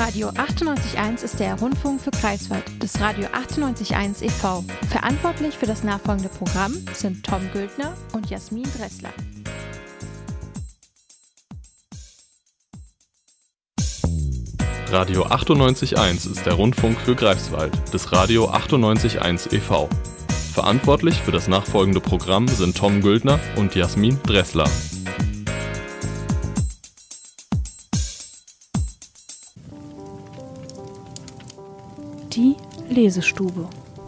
Radio 98.1 ist der Rundfunk für Greifswald des Radio 98.1 e.V. Verantwortlich für das nachfolgende Programm sind Tom Güldner und Jasmin Dressler. Radio 98.1 ist der Rundfunk für Greifswald des Radio 98.1 e.V. Verantwortlich für das nachfolgende Programm sind Tom Güldner und Jasmin Dressler. Die Lesestube.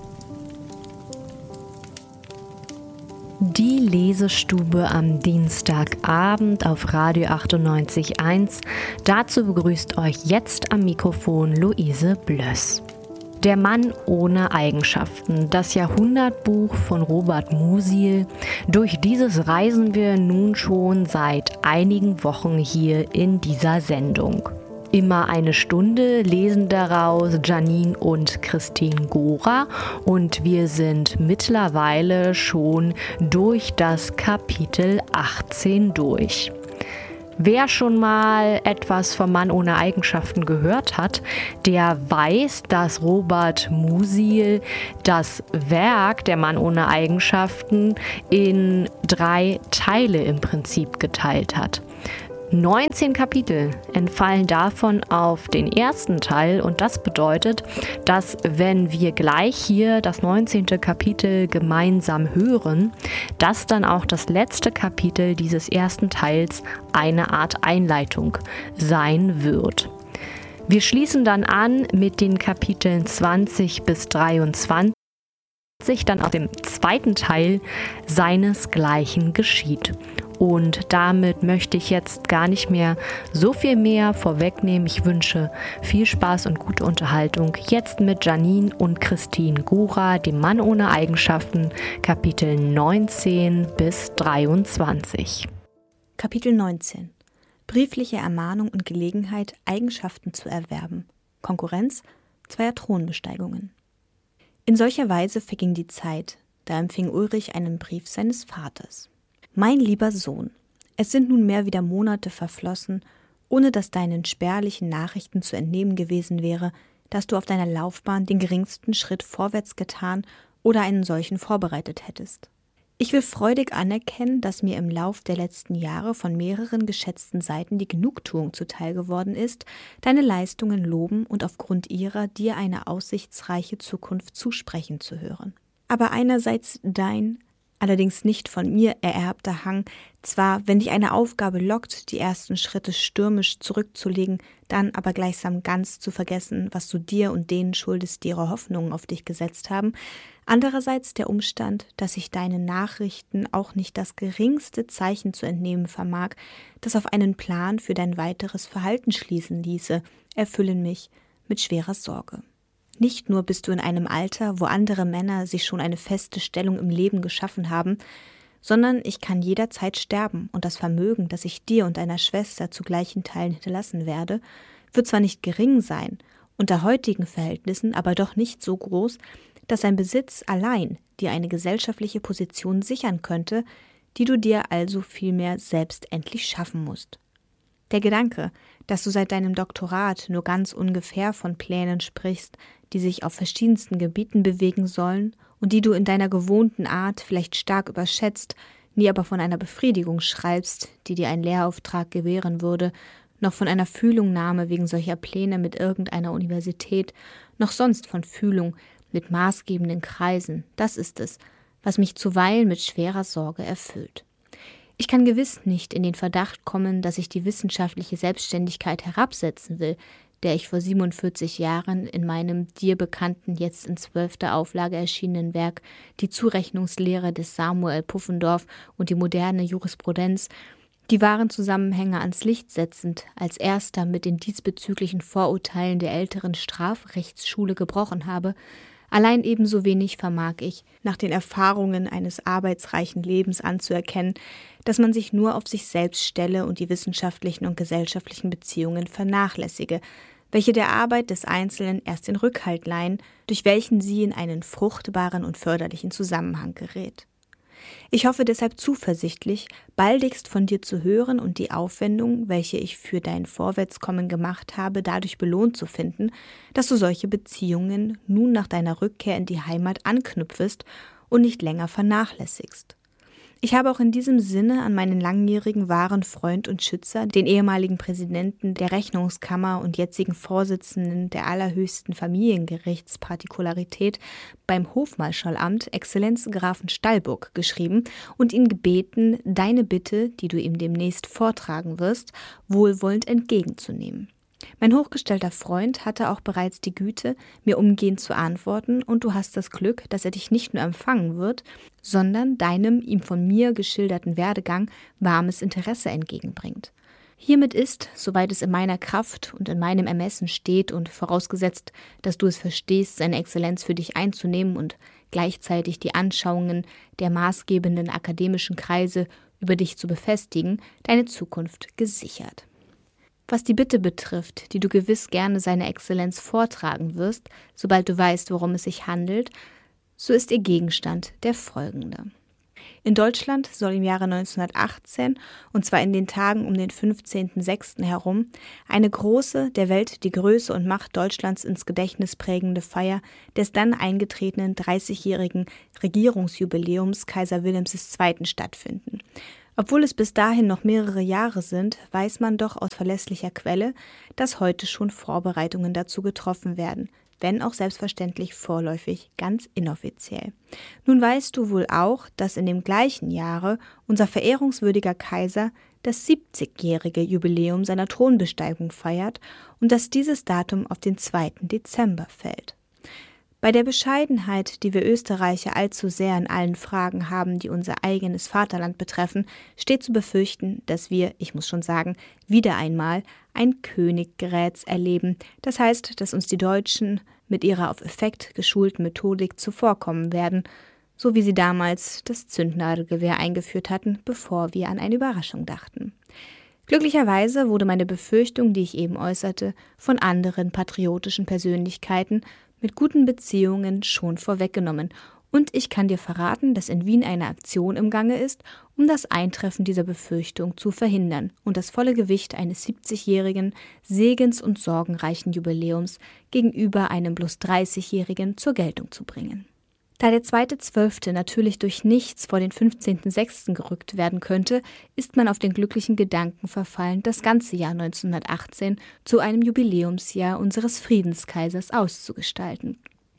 Die Lesestube am Dienstagabend auf Radio 98.1. Dazu begrüßt euch jetzt am Mikrofon Luise Blöss. Der Mann ohne Eigenschaften, das Jahrhundertbuch von Robert Musil. Durch dieses reisen wir nun schon seit einigen Wochen hier in dieser Sendung. Immer eine Stunde lesen daraus Janine und Christine Gora und wir sind mittlerweile schon durch das Kapitel 18 durch. Wer schon mal etwas vom Mann ohne Eigenschaften gehört hat, der weiß, dass Robert Musil das Werk Der Mann ohne Eigenschaften in 3 Teile im Prinzip geteilt hat. 19 Kapitel entfallen davon auf den ersten Teil und das bedeutet, dass wenn wir gleich hier das 19. Kapitel gemeinsam hören, dass dann auch das letzte Kapitel dieses ersten Teils eine Art Einleitung sein wird. Wir schließen dann an mit den Kapiteln 20 bis 23, dann auf dem zweiten Teil seinesgleichen geschieht. Und damit möchte ich jetzt gar nicht mehr so viel mehr vorwegnehmen. Ich wünsche viel Spaß und gute Unterhaltung jetzt mit Janine und Christine Gora, dem Mann ohne Eigenschaften, Kapitel 19 bis 23. Kapitel 19. Briefliche Ermahnung und Gelegenheit, Eigenschaften zu erwerben. Konkurrenz zweier Thronbesteigungen. In solcher Weise verging die Zeit, da empfing Ulrich einen Brief seines Vaters. Mein lieber Sohn, es sind nunmehr wieder Monate verflossen, ohne dass deinen spärlichen Nachrichten zu entnehmen gewesen wäre, dass du auf deiner Laufbahn den geringsten Schritt vorwärts getan oder einen solchen vorbereitet hättest. Ich will freudig anerkennen, dass mir im Lauf der letzten Jahre von mehreren geschätzten Seiten die Genugtuung zuteil geworden ist, deine Leistungen loben und aufgrund ihrer dir eine aussichtsreiche Zukunft zusprechen zu hören. Aber einerseits dein, allerdings nicht von mir ererbter Hang, zwar, wenn dich eine Aufgabe lockt, die ersten Schritte stürmisch zurückzulegen, dann aber gleichsam ganz zu vergessen, was du dir und denen schuldest, die ihre Hoffnungen auf dich gesetzt haben, andererseits der Umstand, dass ich deinen Nachrichten auch nicht das geringste Zeichen zu entnehmen vermag, das auf einen Plan für dein weiteres Verhalten schließen ließe, erfüllen mich mit schwerer Sorge. Nicht nur bist du in einem Alter, wo andere Männer sich schon eine feste Stellung im Leben geschaffen haben, sondern ich kann jederzeit sterben und das Vermögen, das ich dir und deiner Schwester zu gleichen Teilen hinterlassen werde, wird zwar nicht gering sein, unter heutigen Verhältnissen aber doch nicht so groß, dass sein Besitz allein dir eine gesellschaftliche Position sichern könnte, die du dir also vielmehr selbst endlich schaffen musst. Der Gedanke, dass du seit deinem Doktorat nur ganz ungefähr von Plänen sprichst, die sich auf verschiedensten Gebieten bewegen sollen und die du in deiner gewohnten Art vielleicht stark überschätzt, nie aber von einer Befriedigung schreibst, die dir ein Lehrauftrag gewähren würde, noch von einer Fühlungnahme wegen solcher Pläne mit irgendeiner Universität, noch sonst von Fühlung mit maßgebenden Kreisen, das ist es, was mich zuweilen mit schwerer Sorge erfüllt. Ich kann gewiss nicht in den Verdacht kommen, dass ich die wissenschaftliche Selbstständigkeit herabsetzen will, der ich vor 47 Jahren in meinem dir bekannten, jetzt in 12. Auflage erschienenen Werk Die Zurechnungslehre des Samuel Pufendorf und die moderne Jurisprudenz, die wahren Zusammenhänge ans Licht setzend, als erster mit den diesbezüglichen Vorurteilen der älteren Strafrechtsschule gebrochen habe. Allein ebenso wenig vermag ich, nach den Erfahrungen eines arbeitsreichen Lebens anzuerkennen, dass man sich nur auf sich selbst stelle und die wissenschaftlichen und gesellschaftlichen Beziehungen vernachlässige, welche der Arbeit des Einzelnen erst den Rückhalt leihen, durch welchen sie in einen fruchtbaren und förderlichen Zusammenhang gerät. Ich hoffe deshalb zuversichtlich, baldigst von dir zu hören und die Aufwendung, welche ich für dein Vorwärtskommen gemacht habe, dadurch belohnt zu finden, dass du solche Beziehungen nun nach deiner Rückkehr in die Heimat anknüpfest und nicht länger vernachlässigst. Ich habe auch in diesem Sinne an meinen langjährigen wahren Freund und Schützer, den ehemaligen Präsidenten der Rechnungskammer und jetzigen Vorsitzenden der allerhöchsten Familiengerichts-Partikularité beim Hofmarschalamt, Exzellenz Grafen Stallburg, geschrieben und ihn gebeten, deine Bitte, die du ihm demnächst vortragen wirst, wohlwollend entgegenzunehmen. Mein hochgestellter Freund hatte auch bereits die Güte, mir umgehend zu antworten, und du hast das Glück, dass er dich nicht nur empfangen wird, sondern deinem ihm von mir geschilderten Werdegang warmes Interesse entgegenbringt. Hiermit ist, soweit es in meiner Kraft und in meinem Ermessen steht und vorausgesetzt, dass du es verstehst, seine Exzellenz für dich einzunehmen und gleichzeitig die Anschauungen der maßgebenden akademischen Kreise über dich zu befestigen, deine Zukunft gesichert. Was die Bitte betrifft, die du gewiss gerne seiner Exzellenz vortragen wirst, sobald du weißt, worum es sich handelt, so ist ihr Gegenstand der folgende. In Deutschland soll im Jahre 1918, und zwar in den Tagen um den 15.06. herum, eine große, der Welt die Größe und Macht Deutschlands ins Gedächtnis prägende Feier des dann eingetretenen 30-jährigen Regierungsjubiläums Kaiser Wilhelms II. Stattfinden. Obwohl es bis dahin noch mehrere Jahre sind, weiß man doch aus verlässlicher Quelle, dass heute schon Vorbereitungen dazu getroffen werden, wenn auch selbstverständlich vorläufig ganz inoffiziell. Nun weißt du wohl auch, dass in dem gleichen Jahre unser verehrungswürdiger Kaiser das 70-jährige Jubiläum seiner Thronbesteigung feiert und dass dieses Datum auf den 2. Dezember fällt. Bei der Bescheidenheit, die wir Österreicher allzu sehr in allen Fragen haben, die unser eigenes Vaterland betreffen, steht zu befürchten, dass wir, ich muss schon sagen, wieder einmal ein Königgeräts erleben. Das heißt, dass uns die Deutschen mit ihrer auf Effekt geschulten Methodik zuvorkommen werden, so wie sie damals das Zündnadelgewehr eingeführt hatten, bevor wir an eine Überraschung dachten. Glücklicherweise wurde meine Befürchtung, die ich eben äußerte, von anderen patriotischen Persönlichkeiten mit guten Beziehungen schon vorweggenommen, und ich kann dir verraten, dass in Wien eine Aktion im Gange ist, um das Eintreffen dieser Befürchtung zu verhindern und das volle Gewicht eines 70-jährigen, segens- und sorgenreichen Jubiläums gegenüber einem bloß 30-jährigen zur Geltung zu bringen. Da der 2.12. natürlich durch nichts vor den 15.06. gerückt werden könnte, ist man auf den glücklichen Gedanken verfallen, das ganze Jahr 1918 zu einem Jubiläumsjahr unseres Friedenskaisers auszugestalten.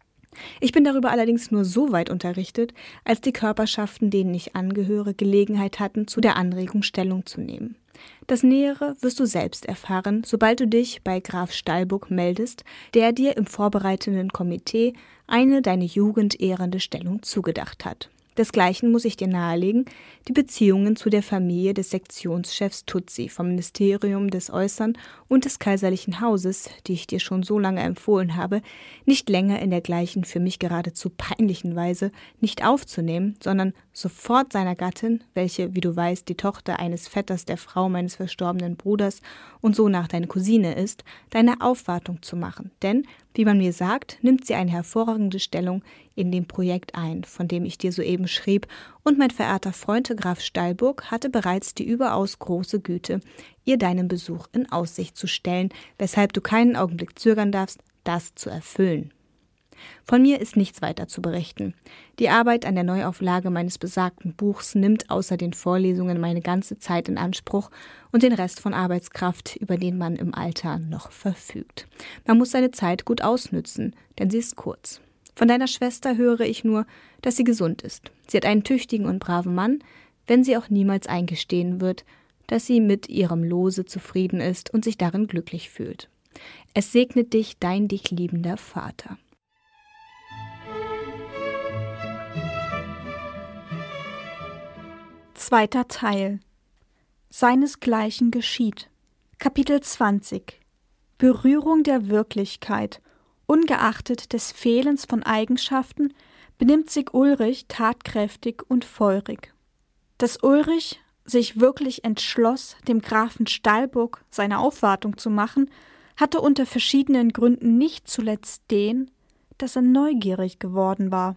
Ich bin darüber allerdings nur so weit unterrichtet, als die Körperschaften, denen ich angehöre, Gelegenheit hatten, zu der Anregung Stellung zu nehmen. Das Nähere wirst du selbst erfahren, sobald du dich bei Graf Stallburg meldest, der dir im vorbereitenden Komitee eine deine Jugend ehrende Stellung zugedacht hat. Desgleichen muss ich dir nahelegen, die Beziehungen zu der Familie des Sektionschefs Tutsi vom Ministerium des Äußeren und des kaiserlichen Hauses, die ich dir schon so lange empfohlen habe, nicht länger in der gleichen für mich geradezu peinlichen Weise nicht aufzunehmen, sondern sofort seiner Gattin, welche, wie du weißt, die Tochter eines Vetters der Frau meines verstorbenen Bruders und sonach deine Cousine ist, deine Aufwartung zu machen. Denn, wie man mir sagt, nimmt sie eine hervorragende Stellung in dem Projekt ein, von dem ich dir soeben schrieb, und mein verehrter Freund Graf Stallburg hatte bereits die überaus große Güte, ihr deinen Besuch in Aussicht zu stellen, weshalb du keinen Augenblick zögern darfst, das zu erfüllen. Von mir ist nichts weiter zu berichten. Die Arbeit an der Neuauflage meines besagten Buchs nimmt außer den Vorlesungen meine ganze Zeit in Anspruch und den Rest von Arbeitskraft, über den man im Alter noch verfügt. Man muss seine Zeit gut ausnützen, denn sie ist kurz. Von deiner Schwester höre ich nur, dass sie gesund ist. Sie hat einen tüchtigen und braven Mann, wenn sie auch niemals eingestehen wird, dass sie mit ihrem Lose zufrieden ist und sich darin glücklich fühlt. Es segnet dich dein dich liebender Vater. Zweiter Teil. Seinesgleichen geschieht. Kapitel 20. Berührung der Wirklichkeit. Ungeachtet des Fehlens von Eigenschaften benimmt sich Ulrich tatkräftig und feurig. Dass Ulrich sich wirklich entschloss, dem Grafen Stallburg seine Aufwartung zu machen, hatte unter verschiedenen Gründen nicht zuletzt den, dass er neugierig geworden war.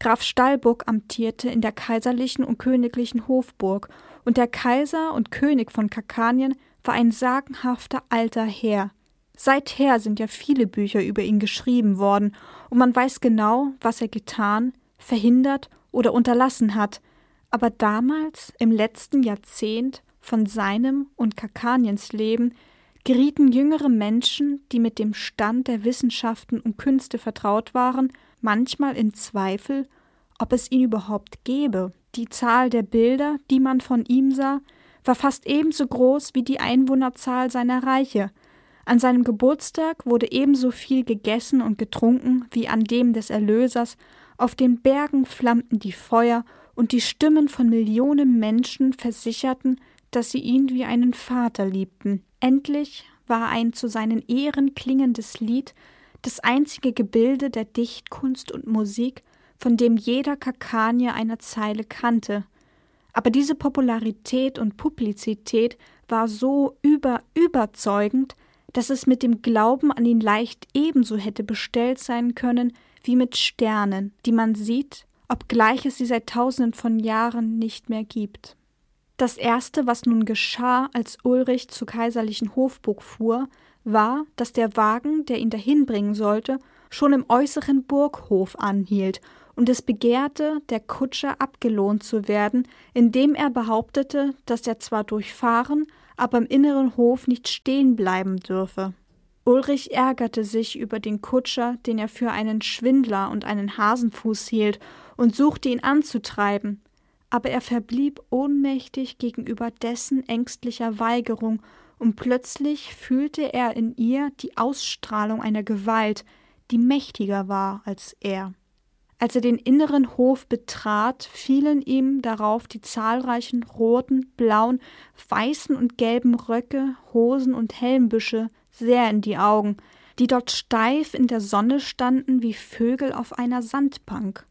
Graf Stallburg amtierte in der kaiserlichen und königlichen Hofburg, und der Kaiser und König von Kakanien war ein sagenhafter alter Herr. Seither sind ja viele Bücher über ihn geschrieben worden, und man weiß genau, was er getan, verhindert oder unterlassen hat. Aber damals, im letzten Jahrzehnt von seinem und Kakaniens Leben, gerieten jüngere Menschen, die mit dem Stand der Wissenschaften und Künste vertraut waren, manchmal in Zweifel, ob es ihn überhaupt gäbe. Die Zahl der Bilder, die man von ihm sah, war fast ebenso groß wie die Einwohnerzahl seiner Reiche. An seinem Geburtstag wurde ebenso viel gegessen und getrunken wie an dem des Erlösers. Auf den Bergen flammten die Feuer, und die Stimmen von Millionen Menschen versicherten, dass sie ihn wie einen Vater liebten. Endlich war ein zu seinen Ehren klingendes Lied das einzige Gebilde der Dichtkunst und Musik, von dem jeder Kakanier eine Zeile kannte. Aber diese Popularität und Publizität war so überzeugend, dass es mit dem Glauben an ihn leicht ebenso hätte bestellt sein können wie mit Sternen, die man sieht, obgleich es sie seit Tausenden von Jahren nicht mehr gibt. Das Erste, was nun geschah, als Ulrich zur kaiserlichen Hofburg fuhr, war, dass der Wagen, der ihn dahin bringen sollte, schon im äußeren Burghof anhielt, und es begehrte, der Kutscher abgelohnt zu werden, indem er behauptete, dass er zwar durchfahren, aber im inneren Hof nicht stehen bleiben dürfe. Ulrich ärgerte sich über den Kutscher, den er für einen Schwindler und einen Hasenfuß hielt, und suchte ihn anzutreiben, aber er verblieb ohnmächtig gegenüber dessen ängstlicher Weigerung, und plötzlich fühlte er in ihr die Ausstrahlung einer Gewalt, die mächtiger war als er. Als er den inneren Hof betrat, fielen ihm darauf die zahlreichen roten, blauen, weißen und gelben Röcke, Hosen und Helmbüsche sehr in die Augen, die dort steif in der Sonne standen wie Vögel auf einer Sandbank.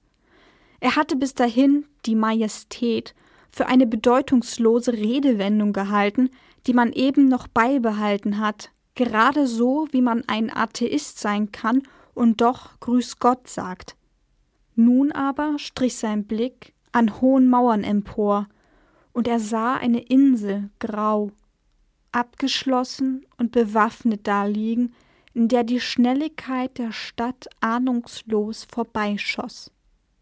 Er hatte bis dahin die Majestät für eine bedeutungslose Redewendung gehalten, die man eben noch beibehalten hat, gerade so, wie man ein Atheist sein kann und doch Grüß Gott sagt. Nun aber strich sein Blick an hohen Mauern empor, und er sah eine Insel grau, abgeschlossen und bewaffnet daliegen, in der die Schnelligkeit der Stadt ahnungslos vorbeischoss.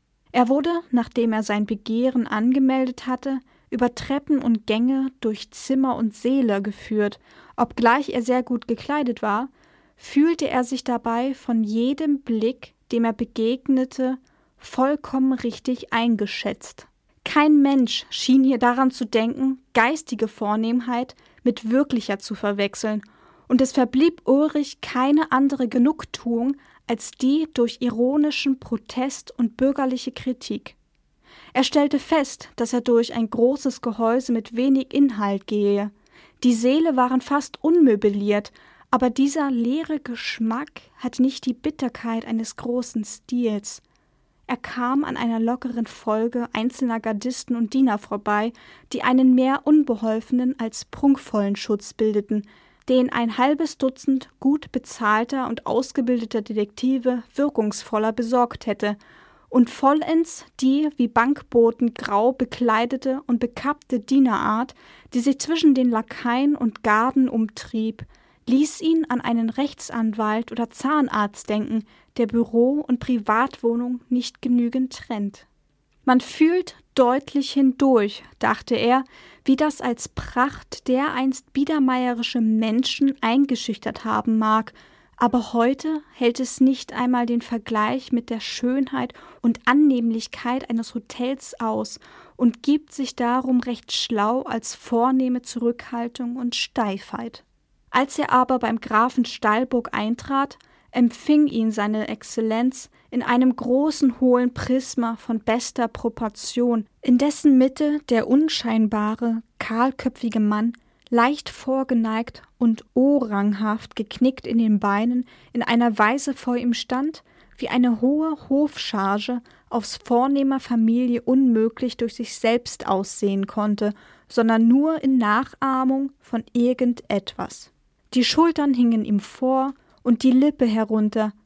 Er wurde, nachdem er sein Begehren angemeldet hatte, über Treppen und Gänge, durch Zimmer und Säle geführt. Obgleich er sehr gut gekleidet war, fühlte er sich dabei von jedem Blick, dem er begegnete, vollkommen richtig eingeschätzt. Kein Mensch schien hier daran zu denken, geistige Vornehmheit mit wirklicher zu verwechseln, und es verblieb Ulrich keine andere Genugtuung als die durch ironischen Protest und bürgerliche Kritik. Er stellte fest, dass er durch ein großes Gehäuse mit wenig Inhalt gehe. Die Säle waren fast unmöbliert, aber dieser leere Geschmack hat nicht die Bitterkeit eines großen Stils. Er kam an einer lockeren Folge einzelner Gardisten und Diener vorbei, die einen mehr unbeholfenen als prunkvollen Schutz bildeten, den ein halbes Dutzend gut bezahlter und ausgebildeter Detektive wirkungsvoller besorgt hätte, und vollends die wie Bankboten grau bekleidete und bekappte Dienerart, die sich zwischen den Lakaien und Garden umtrieb, ließ ihn an einen Rechtsanwalt oder Zahnarzt denken, der Büro und Privatwohnung nicht genügend trennt. Man fühlt deutlich hindurch, dachte er, wie das als Pracht dereinst biedermeierische Menschen eingeschüchtert haben mag, aber heute hält es nicht einmal den Vergleich mit der Schönheit und Annehmlichkeit eines Hotels aus und gibt sich darum recht schlau als vornehme Zurückhaltung und Steifheit. Als er aber beim Grafen Stallburg eintrat, empfing ihn seine Exzellenz in einem großen hohlen Prisma von bester Proportion, in dessen Mitte der unscheinbare, kahlköpfige Mann, leicht vorgeneigt und oranghaft geknickt in den Beinen, in einer Weise vor ihm stand, wie eine hohe Hofcharge aufs vornehmer Familie unmöglich durch sich selbst aussehen konnte, sondern nur in Nachahmung von irgendetwas. Die Schultern hingen ihm vor und die Lippe herunter.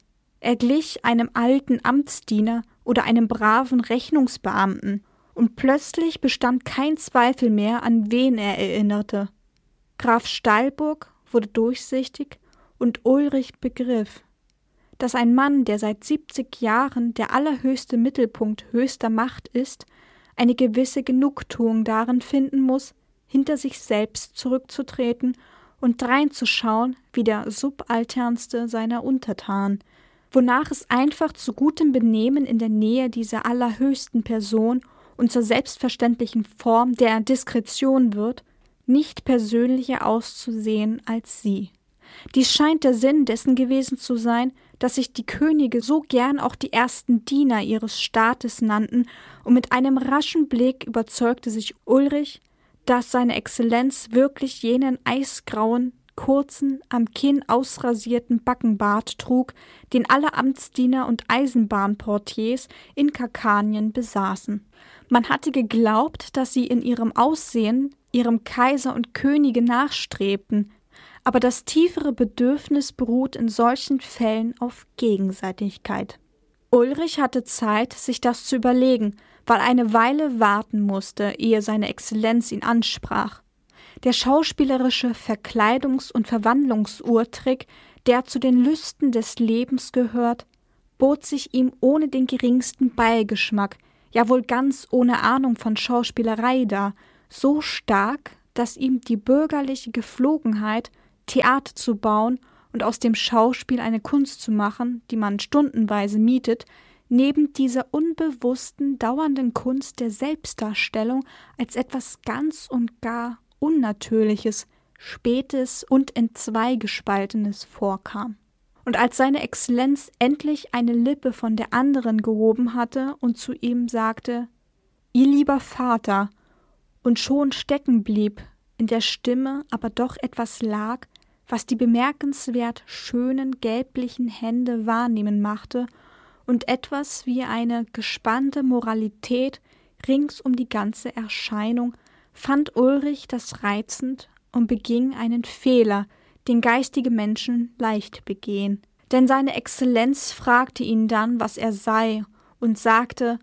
Er glich einem alten Amtsdiener oder einem braven Rechnungsbeamten, und plötzlich bestand kein Zweifel mehr, an wen er erinnerte. Graf Steilburg wurde durchsichtig und Ulrich begriff, dass ein Mann, der seit 70 Jahren der allerhöchste Mittelpunkt höchster Macht ist, eine gewisse Genugtuung darin finden muss, hinter sich selbst zurückzutreten und dreinzuschauen wie der Subalternste seiner Untertanen, wonach es einfach zu gutem Benehmen in der Nähe dieser allerhöchsten Person und zur selbstverständlichen Form der Diskretion wird, nicht persönlicher auszusehen als sie. Dies scheint der Sinn dessen gewesen zu sein, dass sich die Könige so gern auch die ersten Diener ihres Staates nannten, und mit einem raschen Blick überzeugte sich Ulrich, dass seine Exzellenz wirklich jenen eisgrauen, kurzen, am Kinn ausrasierten Backenbart trug, den alle Amtsdiener und Eisenbahnportiers in Karkanien besaßen. Man hatte geglaubt, dass sie in ihrem Aussehen ihrem Kaiser und Könige nachstrebten, aber das tiefere Bedürfnis beruht in solchen Fällen auf Gegenseitigkeit. Ulrich hatte Zeit, sich das zu überlegen, weil er eine Weile warten musste, ehe seine Exzellenz ihn ansprach. Der schauspielerische Verkleidungs- und Verwandlungsurtrick, der zu den Lüsten des Lebens gehört, bot sich ihm ohne den geringsten Beigeschmack, ja wohl ganz ohne Ahnung von Schauspielerei dar, so stark, dass ihm die bürgerliche Gepflogenheit, Theater zu bauen und aus dem Schauspiel eine Kunst zu machen, die man stundenweise mietet, neben dieser unbewussten, dauernden Kunst der Selbstdarstellung als etwas ganz und gar Unnatürliches, Spätes und Entzweigespaltenes vorkam. Und als seine Exzellenz endlich eine Lippe von der anderen gehoben hatte und zu ihm sagte, »Ihr lieber Vater«, und schon stecken blieb, in der Stimme aber doch etwas lag, was die bemerkenswert schönen gelblichen Hände wahrnehmen machte und etwas wie eine gespannte Moralität rings um die ganze Erscheinung, fand Ulrich das reizend und beging einen Fehler, den geistige Menschen leicht begehen. Denn seine Exzellenz fragte ihn dann, was er sei, und sagte,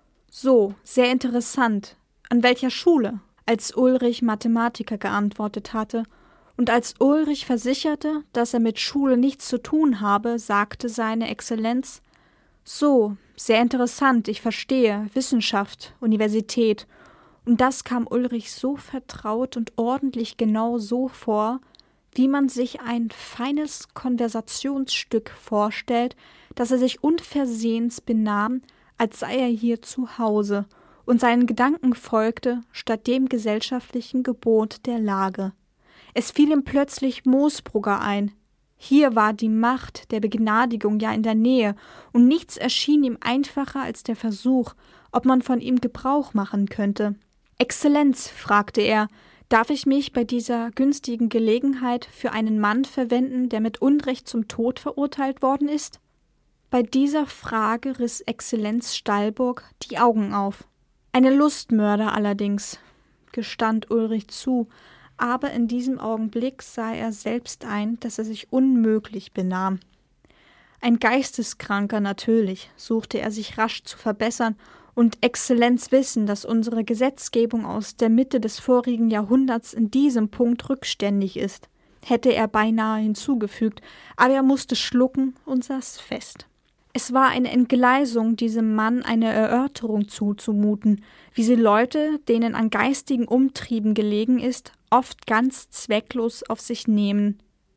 »So, sehr interessant. An welcher Schule?« Als Ulrich Mathematiker geantwortet hatte, und als Ulrich versicherte, dass er mit Schule nichts zu tun habe, sagte seine Exzellenz, »So, sehr interessant, ich verstehe, Wissenschaft, Universität.« Und das kam Ulrich so vertraut und ordentlich genau so vor, wie man sich ein feines Konversationsstück vorstellt, dass er sich unversehens benahm, als sei er hier zu Hause, und seinen Gedanken folgte, statt dem gesellschaftlichen Gebot der Lage. Es fiel ihm plötzlich Moosbrugger ein. Hier war die Macht der Begnadigung ja in der Nähe, und nichts erschien ihm einfacher als der Versuch, ob man von ihm Gebrauch machen könnte. »Exzellenz«, fragte er, »darf ich mich bei dieser günstigen Gelegenheit für einen Mann verwenden, der mit Unrecht zum Tod verurteilt worden ist?« Bei dieser Frage riss Exzellenz Steilburg die Augen auf. »Eine Lustmörder allerdings«, gestand Ulrich zu, aber in diesem Augenblick sah er selbst ein, dass er sich unmöglich benahm. Ein Geisteskranker natürlich, suchte er sich rasch zu verbessern, und Exzellenz wissen, dass unsere Gesetzgebung aus der Mitte des vorigen Jahrhunderts in diesem Punkt rückständig ist, hätte er beinahe hinzugefügt, aber er musste schlucken und saß fest. Es war eine Entgleisung, diesem Mann eine Erörterung zuzumuten, wie sie Leute, denen an geistigen Umtrieben gelegen ist, oft ganz zwecklos auf sich nehmen.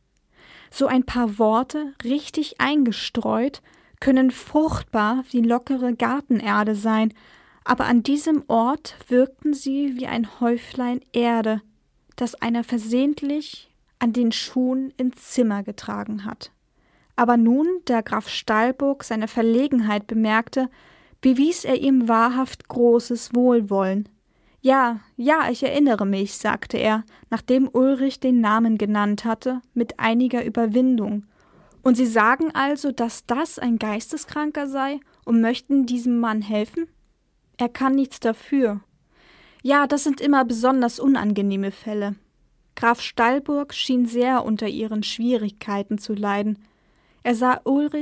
So ein paar Worte, richtig eingestreut, können fruchtbar wie lockere Gartenerde sein, aber an diesem Ort wirkten sie wie ein Häuflein Erde, das einer versehentlich an den Schuhen ins Zimmer getragen hat. Aber nun, da Graf Steilburg seine Verlegenheit bemerkte, bewies er ihm wahrhaft großes Wohlwollen. »Ja, ich erinnere mich«, sagte er, nachdem Ulrich den Namen genannt hatte, mit einiger Überwindung. »Und Sie sagen also, dass das ein Geisteskranker sei und möchten diesem Mann helfen?« »Er kann nichts dafür.« »Ja, das sind immer besonders unangenehme Fälle.« Graf Steilburg schien sehr unter ihren Schwierigkeiten zu leiden. Er sah Ulrich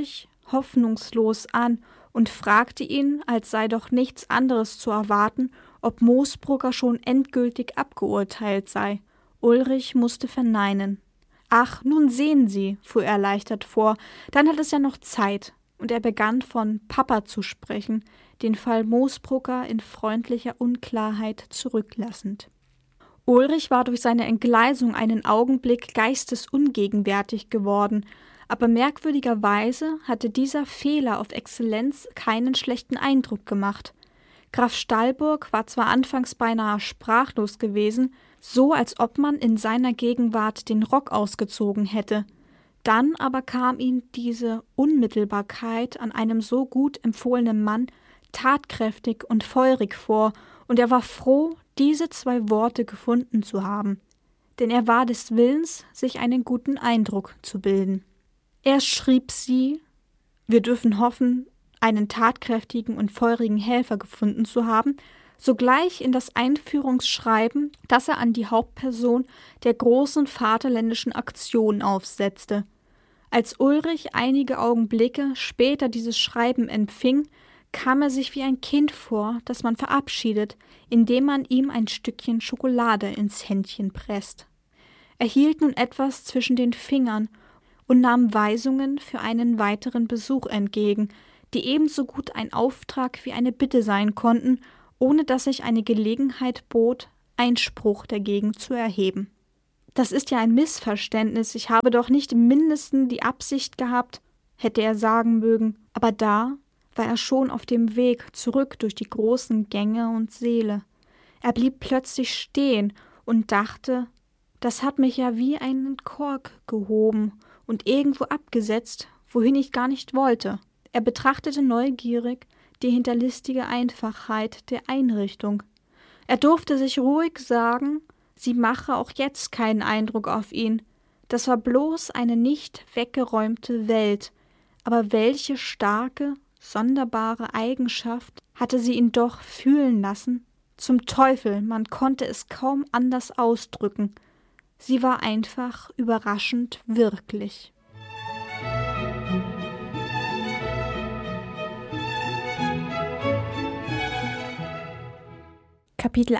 hoffnungslos an und fragte ihn, als sei doch nichts anderes zu erwarten, ob Moosbrugger schon endgültig abgeurteilt sei. Ulrich musste verneinen. »Ach, nun sehen Sie«, fuhr er erleichtert vor, »dann hat es ja noch Zeit.« Und er begann von »Papa« zu sprechen, den Fall Moosbrugger in freundlicher Unklarheit zurücklassend. Ulrich war durch seine Entgleisung einen Augenblick geistesungegenwärtig geworden, aber merkwürdigerweise hatte dieser Fehler auf Exzellenz keinen schlechten Eindruck gemacht. Graf Stallburg war zwar anfangs beinahe sprachlos gewesen, so als ob man in seiner Gegenwart den Rock ausgezogen hätte. Dann aber kam ihm diese Unmittelbarkeit an einem so gut empfohlenen Mann tatkräftig und feurig vor, und er war froh, diese 2 Worte gefunden zu haben, denn er war des Willens, sich einen guten Eindruck zu bilden. Erst schrieb sie, wir dürfen hoffen, einen tatkräftigen und feurigen Helfer gefunden zu haben, sogleich in das Einführungsschreiben, das er an die Hauptperson der großen vaterländischen Aktion aufsetzte. Als Ulrich einige Augenblicke später dieses Schreiben empfing, kam er sich wie ein Kind vor, das man verabschiedet, indem man ihm ein Stückchen Schokolade ins Händchen presst. Er hielt nun etwas zwischen den Fingern und nahm Weisungen für einen weiteren Besuch entgegen, die ebenso gut ein Auftrag wie eine Bitte sein konnten, ohne dass sich eine Gelegenheit bot, Einspruch dagegen zu erheben. »Das ist ja ein Missverständnis, ich habe doch nicht im Mindesten die Absicht gehabt«, hätte er sagen mögen, aber da war er schon auf dem Weg zurück durch die großen Gänge und Säle. Er blieb plötzlich stehen und dachte, das hat mich ja wie einen Kork gehoben und irgendwo abgesetzt, wohin ich gar nicht wollte. Er betrachtete neugierig die hinterlistige Einfachheit der Einrichtung. Er durfte sich ruhig sagen, sie mache auch jetzt keinen Eindruck auf ihn. Das war bloß eine nicht weggeräumte Welt, aber welche starke, sonderbare Eigenschaft hatte sie ihn doch fühlen lassen? Zum Teufel, man konnte es kaum anders ausdrücken. Sie war einfach überraschend wirklich. Kapitel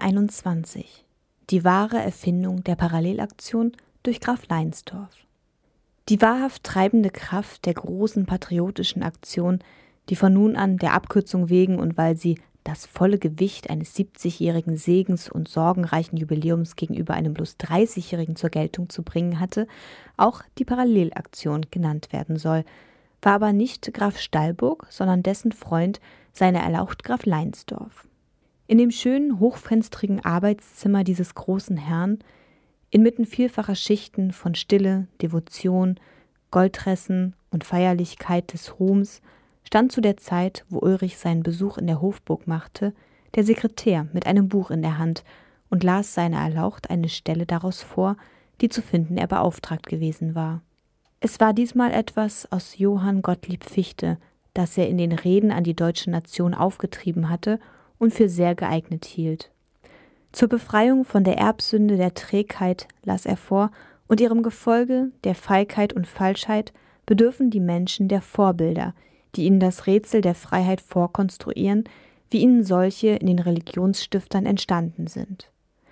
21 – Die wahre Erfindung der Parallelaktion durch Graf Leinsdorf. Die wahrhaft treibende Kraft der großen patriotischen Aktion, die von nun an der Abkürzung wegen und weil sie das volle Gewicht eines 70-jährigen Segens und sorgenreichen Jubiläums gegenüber einem bloß 30-jährigen zur Geltung zu bringen hatte, auch die Parallelaktion genannt werden soll, war aber nicht Graf Stallburg, sondern dessen Freund, seiner Erlaucht Graf Leinsdorf. In dem schönen, hochfenstrigen Arbeitszimmer dieses großen Herrn, inmitten vielfacher Schichten von Stille, Devotion, Goldtressen und Feierlichkeit des Ruhms, stand zu der Zeit, wo Ulrich seinen Besuch in der Hofburg machte, der Sekretär mit einem Buch in der Hand und las seiner Erlaucht eine Stelle daraus vor, die zu finden er beauftragt gewesen war. Es war diesmal etwas aus Johann Gottlieb Fichte, das er in den Reden an die deutsche Nation aufgetrieben hatte und für sehr geeignet hielt. Zur Befreiung von der Erbsünde der Trägheit las er vor, und ihrem Gefolge, der Feigheit und Falschheit, bedürfen die Menschen der Vorbilder, die ihnen das Rätsel der Freiheit vorkonstruieren, wie ihnen solche in den Religionsstiftern entstanden sind.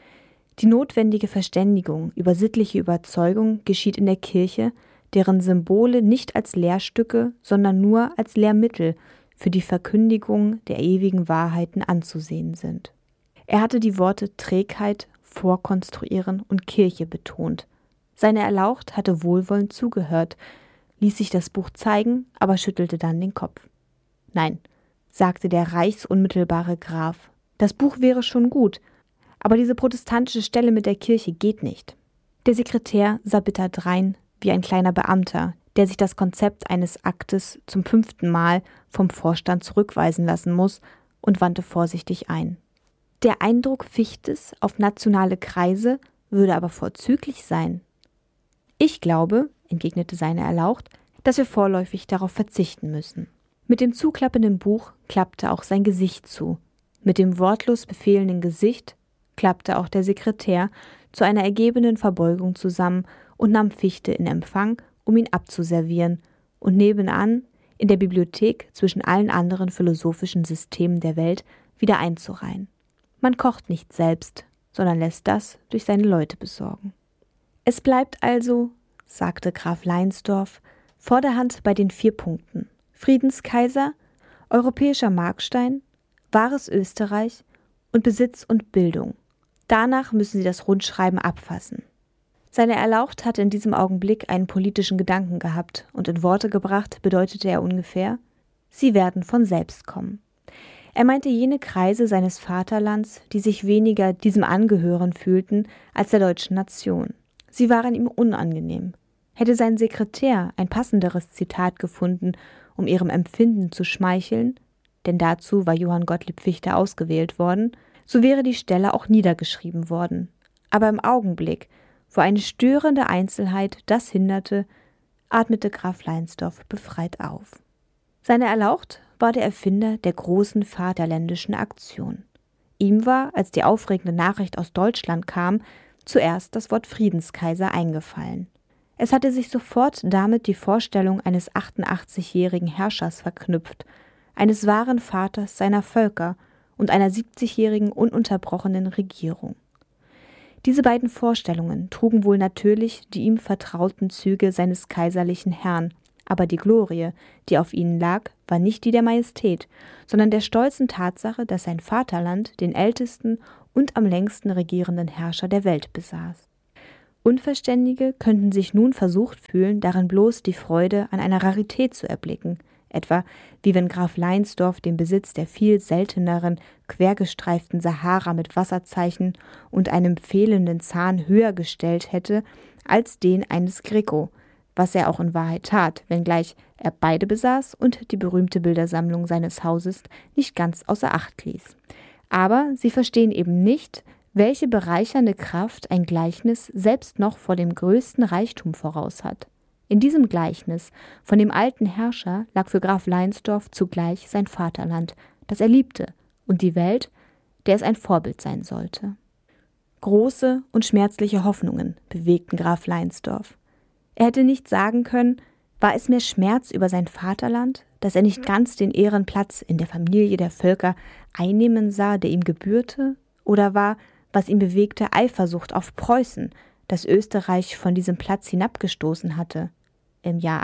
Die notwendige Verständigung über sittliche Überzeugung geschieht in der Kirche, deren Symbole nicht als Lehrstücke, sondern nur als Lehrmittel für die Verkündigung der ewigen Wahrheiten anzusehen sind. Er hatte die Worte Trägheit, Vorkonstruieren und Kirche betont. Seine Erlaucht hatte wohlwollend zugehört, ließ sich das Buch zeigen, aber schüttelte dann den Kopf. »Nein«, sagte der reichsunmittelbare Graf, »das Buch wäre schon gut, aber diese protestantische Stelle mit der Kirche geht nicht.« Der Sekretär sah bitter drein, wie ein kleiner Beamter, der sich das Konzept eines Aktes zum 5. Mal vom Vorstand zurückweisen lassen muss, und wandte vorsichtig ein. Der Eindruck Fichtes auf nationale Kreise würde aber vorzüglich sein. »Ich glaube«, entgegnete seine Erlaucht, »dass wir vorläufig darauf verzichten müssen.« Mit dem zuklappenden Buch klappte auch sein Gesicht zu. Mit dem wortlos befehlenden Gesicht klappte auch der Sekretär zu einer ergebenen Verbeugung zusammen und nahm Fichte in Empfang, um ihn abzuservieren, und nebenan, in der Bibliothek zwischen allen anderen philosophischen Systemen der Welt wieder einzureihen. Man kocht nicht selbst, sondern lässt das durch seine Leute besorgen. Es bleibt also, sagte Graf Leinsdorf, vorderhand bei den 4 Punkten: Friedenskaiser, europäischer Markstein, wahres Österreich und Besitz und Bildung. Danach müssen Sie das Rundschreiben abfassen. Seine Erlaucht hatte in diesem Augenblick einen politischen Gedanken gehabt und in Worte gebracht bedeutete er ungefähr: Sie werden von selbst kommen. Er meinte jene Kreise seines Vaterlands, die sich weniger diesem angehören fühlten als der deutschen Nation. Sie waren ihm unangenehm. Hätte sein Sekretär ein passenderes Zitat gefunden, um ihrem Empfinden zu schmeicheln, denn dazu war Johann Gottlieb Fichte ausgewählt worden, so wäre die Stelle auch niedergeschrieben worden. Aber im Augenblick, wo eine störende Einzelheit das hinderte, atmete Graf Leinsdorf befreit auf. Seine Erlaucht war der Erfinder der großen Vaterländischen Aktion. Ihm war, als die aufregende Nachricht aus Deutschland kam, zuerst das Wort Friedenskaiser eingefallen. Es hatte sich sofort damit die Vorstellung eines 88-jährigen Herrschers verknüpft, eines wahren Vaters seiner Völker und einer 70-jährigen ununterbrochenen Regierung. Diese beiden Vorstellungen trugen wohl natürlich die ihm vertrauten Züge seines kaiserlichen Herrn, aber die Glorie, die auf ihnen lag, war nicht die der Majestät, sondern der stolzen Tatsache, dass sein Vaterland den ältesten und am längsten regierenden Herrscher der Welt besaß. Unverständige könnten sich nun versucht fühlen, darin bloß die Freude an einer Rarität zu erblicken, etwa wie wenn Graf Leinsdorf den Besitz der viel selteneren, quergestreiften Sahara mit Wasserzeichen und einem fehlenden Zahn höher gestellt hätte als den eines Greco, was er auch in Wahrheit tat, wenngleich er beide besaß und die berühmte Bildersammlung seines Hauses nicht ganz außer Acht ließ. Aber sie verstehen eben nicht, welche bereichernde Kraft ein Gleichnis selbst noch vor dem größten Reichtum voraus hat. In diesem Gleichnis von dem alten Herrscher lag für Graf Leinsdorf zugleich sein Vaterland, das er liebte, und die Welt, der es ein Vorbild sein sollte. Große und schmerzliche Hoffnungen bewegten Graf Leinsdorf. Er hätte nicht sagen können, war es mehr Schmerz über sein Vaterland, dass er nicht ganz den Ehrenplatz in der Familie der Völker einnehmen sah, der ihm gebührte, oder war, was ihn bewegte, Eifersucht auf Preußen, das Österreich von diesem Platz hinabgestoßen hatte, im Jahr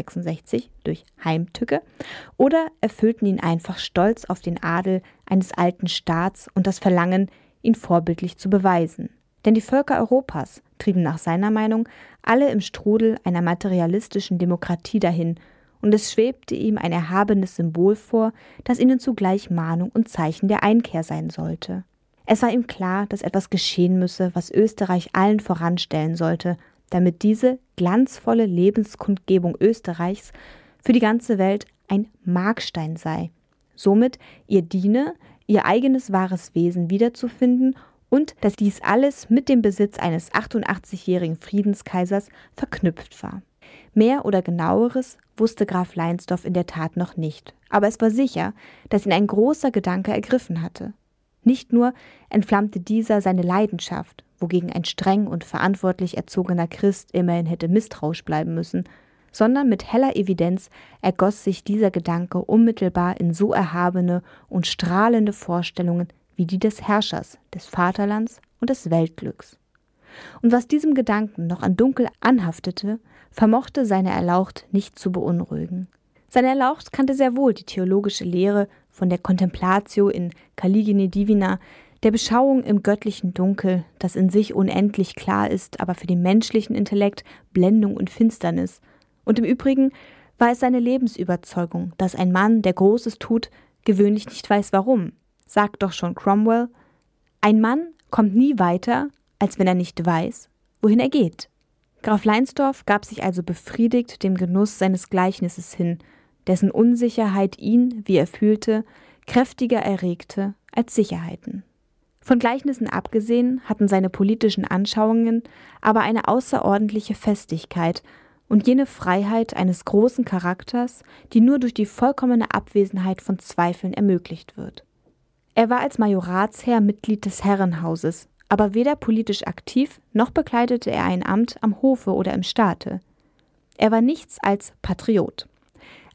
1866 durch Heimtücke, oder erfüllten ihn einfach Stolz auf den Adel eines alten Staats und das Verlangen, ihn vorbildlich zu beweisen. Denn die Völker Europas trieben nach seiner Meinung alle im Strudel einer materialistischen Demokratie dahin, und es schwebte ihm ein erhabenes Symbol vor, das ihnen zugleich Mahnung und Zeichen der Einkehr sein sollte. Es war ihm klar, dass etwas geschehen müsse, was Österreich allen voranstellen sollte, damit diese glanzvolle Lebenskundgebung Österreichs für die ganze Welt ein Markstein sei, somit ihr diene, ihr eigenes wahres Wesen wiederzufinden und dass dies alles mit dem Besitz eines 88-jährigen Friedenskaisers verknüpft war. Mehr oder Genaueres wusste Graf Leinsdorf in der Tat noch nicht, aber es war sicher, dass ihn ein großer Gedanke ergriffen hatte. Nicht nur entflammte dieser seine Leidenschaft, wogegen ein streng und verantwortlich erzogener Christ immerhin hätte misstrauisch bleiben müssen, sondern mit heller Evidenz ergoss sich dieser Gedanke unmittelbar in so erhabene und strahlende Vorstellungen wie die des Herrschers, des Vaterlands und des Weltglücks. Und was diesem Gedanken noch an Dunkel anhaftete, vermochte seine Erlaucht nicht zu beunruhigen. Seine Erlaucht kannte sehr wohl die theologische Lehre von der Contemplatio in Caligine Divina, der Beschauung im göttlichen Dunkel, das in sich unendlich klar ist, aber für den menschlichen Intellekt Blendung und Finsternis. Und im Übrigen war es seine Lebensüberzeugung, dass ein Mann, der Großes tut, gewöhnlich nicht weiß warum. Sagt doch schon Cromwell, ein Mann kommt nie weiter, als wenn er nicht weiß, wohin er geht. Graf Leinsdorf gab sich also befriedigt dem Genuss seines Gleichnisses hin, dessen Unsicherheit ihn, wie er fühlte, kräftiger erregte als Sicherheiten. Von Gleichnissen abgesehen hatten seine politischen Anschauungen aber eine außerordentliche Festigkeit und jene Freiheit eines großen Charakters, die nur durch die vollkommene Abwesenheit von Zweifeln ermöglicht wird. Er war als Majoratsherr Mitglied des Herrenhauses, aber weder politisch aktiv, noch bekleidete er ein Amt am Hofe oder im Staate. Er war nichts als Patriot.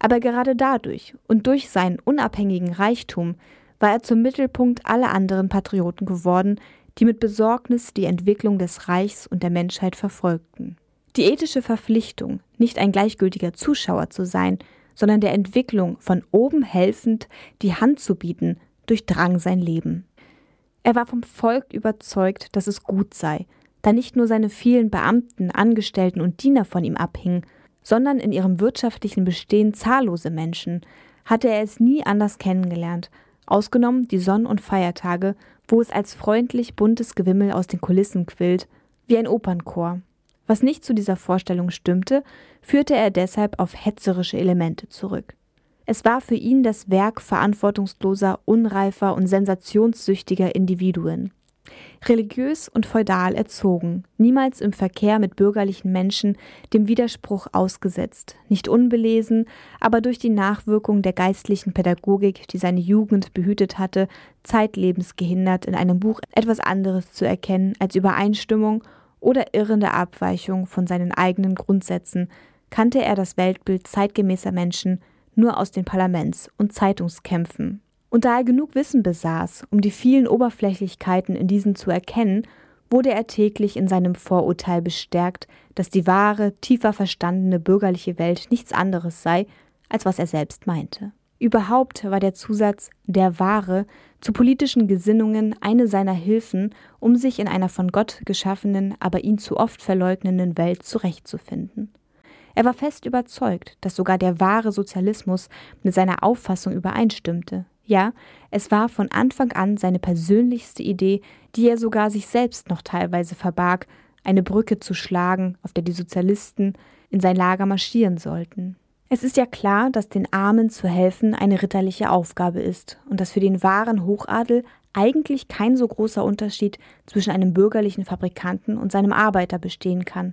Aber gerade dadurch und durch seinen unabhängigen Reichtum war er zum Mittelpunkt aller anderen Patrioten geworden, die mit Besorgnis die Entwicklung des Reichs und der Menschheit verfolgten. Die ethische Verpflichtung, nicht ein gleichgültiger Zuschauer zu sein, sondern der Entwicklung von oben helfend die Hand zu bieten, durchdrang sein Leben. Er war vom Volk überzeugt, dass es gut sei, da nicht nur seine vielen Beamten, Angestellten und Diener von ihm abhingen, sondern in ihrem wirtschaftlichen Bestehen zahllose Menschen, hatte er es nie anders kennengelernt, ausgenommen die Sonn- und Feiertage, wo es als freundlich buntes Gewimmel aus den Kulissen quillt, wie ein Opernchor. Was nicht zu dieser Vorstellung stimmte, führte er deshalb auf hetzerische Elemente zurück. Es war für ihn das Werk verantwortungsloser, unreifer und sensationssüchtiger Individuen. Religiös und feudal erzogen, niemals im Verkehr mit bürgerlichen Menschen dem Widerspruch ausgesetzt, nicht unbelesen, aber durch die Nachwirkung der geistlichen Pädagogik, die seine Jugend behütet hatte, zeitlebens gehindert, in einem Buch etwas anderes zu erkennen als Übereinstimmung oder irrende Abweichung von seinen eigenen Grundsätzen, kannte er das Weltbild zeitgemäßer Menschen nur aus den Parlaments- und Zeitungskämpfen. Und da er genug Wissen besaß, um die vielen Oberflächlichkeiten in diesen zu erkennen, wurde er täglich in seinem Vorurteil bestärkt, dass die wahre, tiefer verstandene bürgerliche Welt nichts anderes sei, als was er selbst meinte. Überhaupt war der Zusatz »der Wahre« zu politischen Gesinnungen eine seiner Hilfen, um sich in einer von Gott geschaffenen, aber ihn zu oft verleugnenden Welt zurechtzufinden. Er war fest überzeugt, dass sogar der wahre Sozialismus mit seiner Auffassung übereinstimmte. Ja, es war von Anfang an seine persönlichste Idee, die er sogar sich selbst noch teilweise verbarg, eine Brücke zu schlagen, auf der die Sozialisten in sein Lager marschieren sollten. Es ist ja klar, dass den Armen zu helfen eine ritterliche Aufgabe ist und dass für den wahren Hochadel eigentlich kein so großer Unterschied zwischen einem bürgerlichen Fabrikanten und seinem Arbeiter bestehen kann.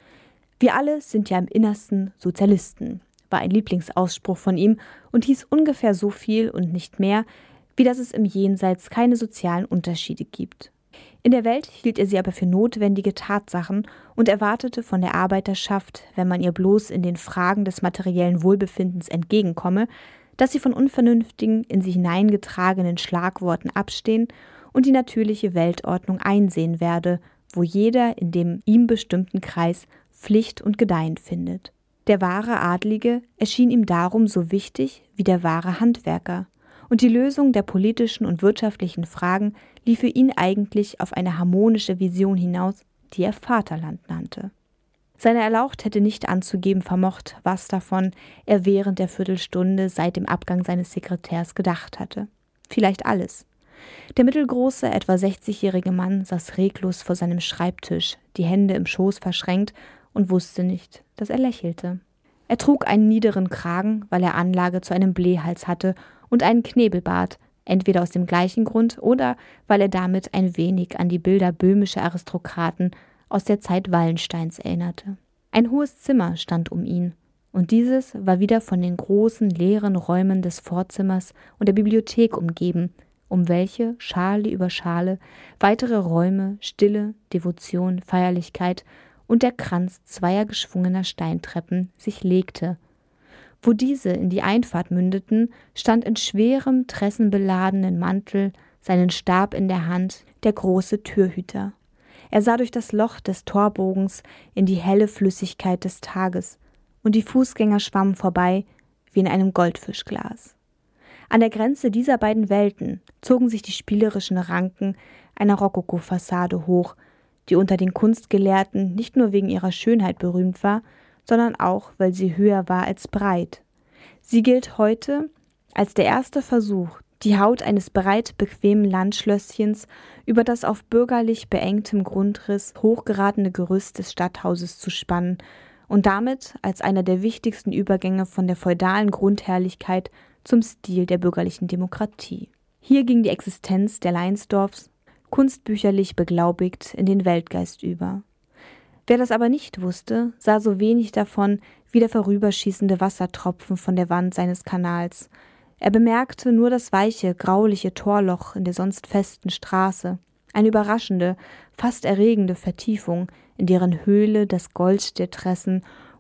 Wir alle sind ja im Innersten Sozialisten, war ein Lieblingsausspruch von ihm und hieß ungefähr so viel und nicht mehr, wie dass es im Jenseits keine sozialen Unterschiede gibt. In der Welt hielt er sie aber für notwendige Tatsachen und erwartete von der Arbeiterschaft, wenn man ihr bloß in den Fragen des materiellen Wohlbefindens entgegenkomme, dass sie von unvernünftigen, in sie hineingetragenen Schlagworten abstehen und die natürliche Weltordnung einsehen werde, wo jeder in dem ihm bestimmten Kreis Pflicht und Gedeihen findet. Der wahre Adlige erschien ihm darum so wichtig wie der wahre Handwerker, und die Lösung der politischen und wirtschaftlichen Fragen lief für ihn eigentlich auf eine harmonische Vision hinaus, die er Vaterland nannte. Seine Erlaucht hätte nicht anzugeben vermocht, was davon er während der Viertelstunde seit dem Abgang seines Sekretärs gedacht hatte. Vielleicht alles. Der mittelgroße, etwa 60-jährige Mann saß reglos vor seinem Schreibtisch, die Hände im Schoß verschränkt und wusste nicht, dass er lächelte. Er trug einen niederen Kragen, weil er Anlage zu einem Blähhals hatte, und einen Knebelbart, entweder aus dem gleichen Grund oder weil er damit ein wenig an die Bilder böhmischer Aristokraten aus der Zeit Wallensteins erinnerte. Ein hohes Zimmer stand um ihn, und dieses war wieder von den großen, leeren Räumen des Vorzimmers und der Bibliothek umgeben, um welche, Schale über Schale, weitere Räume, Stille, Devotion, Feierlichkeit und der Kranz zweier geschwungener Steintreppen sich legte. Wo diese in die Einfahrt mündeten, stand in schwerem, tressenbeladenen Mantel, seinen Stab in der Hand, der große Türhüter. Er sah durch das Loch des Torbogens in die helle Flüssigkeit des Tages, und die Fußgänger schwammen vorbei wie in einem Goldfischglas. An der Grenze dieser beiden Welten zogen sich die spielerischen Ranken einer Rokoko-Fassade hoch, die unter den Kunstgelehrten nicht nur wegen ihrer Schönheit berühmt war, sondern auch, weil sie höher war als breit. Sie gilt heute als der erste Versuch, die Haut eines breit bequemen Landschlösschens über das auf bürgerlich beengtem Grundriss hochgeratene Gerüst des Stadthauses zu spannen und damit als einer der wichtigsten Übergänge von der feudalen Grundherrlichkeit zum Stil der bürgerlichen Demokratie. Hier ging die Existenz der Leinsdorfs kunstbücherlich beglaubigt in den Weltgeist über. Wer das aber nicht wusste, sah so wenig davon wie der vorüberschießende Wassertropfen von der Wand seines Kanals. Er bemerkte nur das weiche, grauliche Torloch in der sonst festen Straße, eine überraschende, fast erregende Vertiefung, in deren Höhle das Gold der Tressen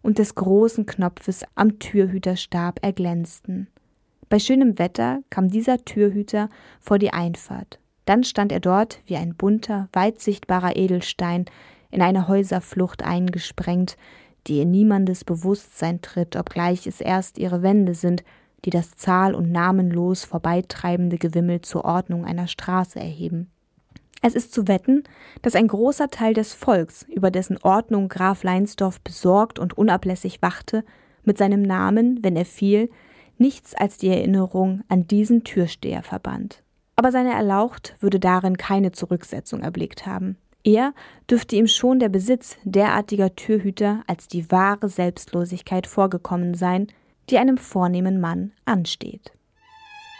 und des großen Knopfes am Türhüterstab erglänzten. Bei schönem Wetter kam dieser Türhüter vor die Einfahrt. Dann stand er dort wie ein bunter, weit sichtbarer Edelstein, in eine Häuserflucht eingesprengt, die in niemandes Bewusstsein tritt, obgleich es erst ihre Wände sind, die das zahl- und namenlos vorbeitreibende Gewimmel zur Ordnung einer Straße erheben. Es ist zu wetten, dass ein großer Teil des Volks, über dessen Ordnung Graf Leinsdorf besorgt und unablässig wachte, mit seinem Namen, wenn er fiel, nichts als die Erinnerung an diesen Türsteher verband. Aber seine Erlaucht würde darin keine Zurücksetzung erblickt haben. Eher dürfte ihm schon der Besitz derartiger Türhüter als die wahre Selbstlosigkeit vorgekommen sein, die einem vornehmen Mann ansteht.